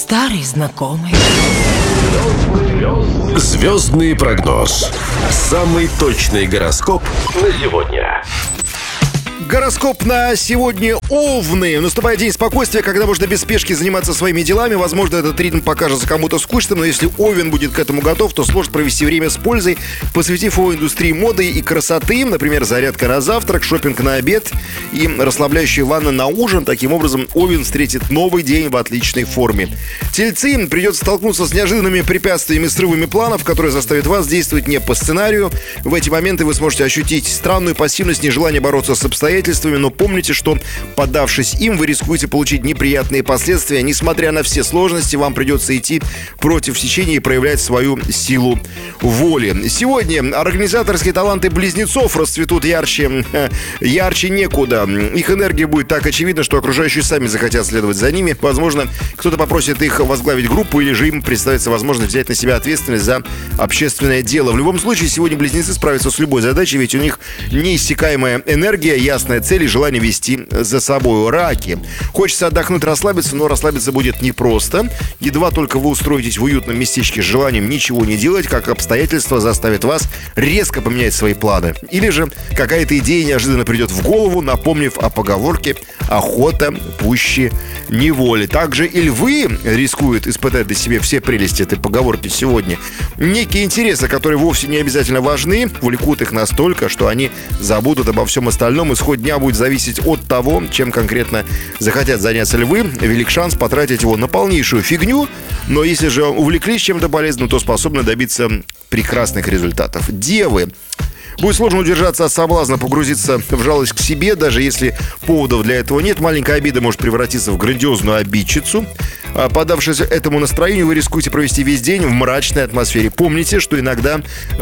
старый знакомый. Звездный прогноз. Самый точный гороскоп на сегодня. Гороскоп на сегодня: Овны. Наступает день спокойствия, когда можно без спешки заниматься своими делами. Возможно, этот ритм покажется кому-то скучным, но если Овен будет к этому готов, то сможет провести время с пользой, посвятив его индустрии моды и красоты. Например, зарядка на завтрак, шопинг на обед и расслабляющая ванна на ужин. Таким образом, Овен встретит новый день в отличной форме. Тельцы: придется столкнуться с неожиданными препятствиями, срывами планов, которые заставят вас действовать не по сценарию. В эти моменты вы сможете ощутить странную пассивность, нежелание бороться с обстоятельствами, но помните, что, поддавшись им, вы рискуете получить неприятные последствия. Несмотря на все сложности, вам придется идти против течения и проявлять свою силу воли. Сегодня организаторские таланты близнецов расцветут ярче некуда. Их энергия будет так очевидна, что окружающие сами захотят следовать за ними. Возможно, кто-то попросит их возглавить группу, или же им представится возможность взять на себя ответственность за общественное дело. В любом случае, сегодня близнецы справятся с любой задачей, ведь у них неиссякаемая энергия, ясная цель и желание вести за собой. Раки: хочется отдохнуть, расслабиться, но расслабиться будет непросто. Едва только вы устроитесь в уютном местечке с желанием ничего не делать, как обстоятельства заставят вас резко поменять свои планы. Или же какая-то идея неожиданно придет в голову, напомнив о поговорке «охота пуще неволи». Также и львы рискуют испытать на себе все прелести этой поговорки сегодня. Некие интересы, которые вовсе не обязательно важны, влекут их настолько, что они забудут обо всем остальном. Исход дня будет зависеть от того, чем конкретно захотят заняться львы. Велик шанс потратить его на полнейшую фигню, но если же увлеклись чем-то полезным, то способны добиться прекрасных результатов. Девы: будет сложно удержаться от соблазна погрузиться в жалость к себе, даже если поводов для этого нет. Маленькая обида может превратиться в грандиозную обидчицу. Поддавшись этому настроению, вы рискуете провести весь день в мрачной атмосфере. Помните, что иногда,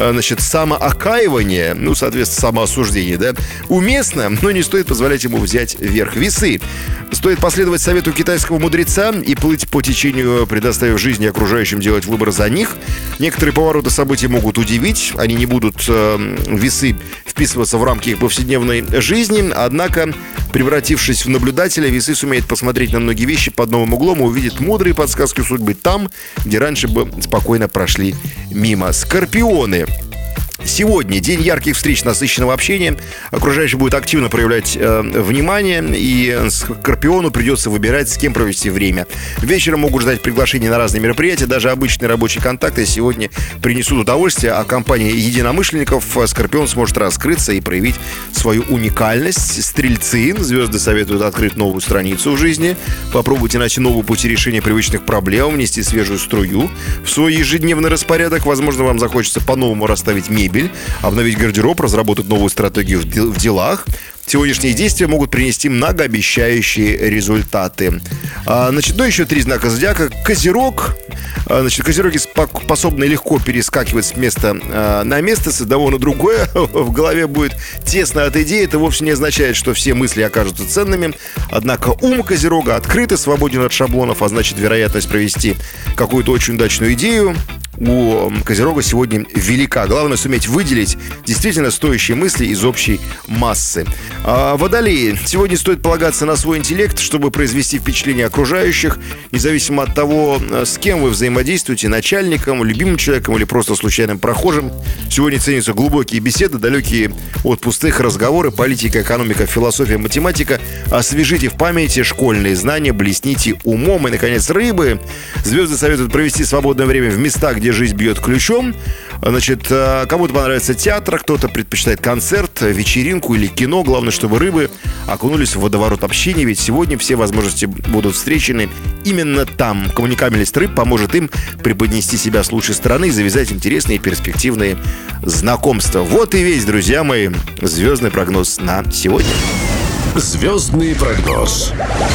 самоокаивание, соответственно, самоосуждение, уместно, но не стоит позволять ему взять верх. Весы: стоит последовать совету китайского мудреца и плыть по течению, предоставив жизни окружающим делать выбор за них. Некоторые повороты событий могут удивить, они не будут, весы, вписываться в рамки их повседневной жизни, однако, превратившись в наблюдателя, весы сумеют посмотреть на многие вещи под новым углом и увидеть мудрые подсказки судьбы там, где раньше бы спокойно прошли мимо. Скорпионы: сегодня день ярких встреч, насыщенного общения. Окружающий будет активно проявлять внимание, и Скорпиону придется выбирать, с кем провести время. Вечером могут ждать приглашения на разные мероприятия. Даже обычные рабочие контакты сегодня принесут удовольствие, а компания единомышленников Скорпион сможет раскрыться и проявить свою уникальность. Стрельцы: звезды советуют открыть новую страницу в жизни. Попробуйте найти новые пути решения привычных проблем, внести свежую струю в свой ежедневный распорядок. Возможно, вам захочется по-новому расставить мебель, обновить гардероб, разработать новую стратегию в делах. Сегодняшние действия могут принести многообещающие результаты. Еще 3 знака зодиака. Козерог. Козероги способны легко перескакивать с места на место, с одного на другое. В голове будет тесно от идеи. Это вовсе не означает, что все мысли окажутся ценными. Однако ум Козерога открыт и свободен от шаблонов, а значит, вероятность провести какую-то очень удачную идею у Козерога сегодня велика. Главное суметь выделить действительно стоящие мысли из общей массы. Водолеи: сегодня стоит полагаться на свой интеллект, чтобы произвести впечатление окружающих. Независимо от того, с кем вы взаимодействуете, начальником, любимым человеком или просто случайным прохожим, сегодня ценятся глубокие беседы, далекие от пустых разговоры. Политика, экономика, философия, математика. Освежите в памяти школьные знания, блесните умом. И, наконец, рыбы: звезды советуют провести свободное время в местах, где жизнь бьет ключом. Кому-то понравится театр, кто-то предпочитает концерт, вечеринку или кино. Главное, чтобы рыбы окунулись в водоворот общения, ведь сегодня все возможности будут встречены именно там. Коммуникабельность рыб поможет им преподнести себя с лучшей стороны и завязать интересные и перспективные знакомства. Вот и весь, друзья мои, звездный прогноз на сегодня. Звездный прогноз.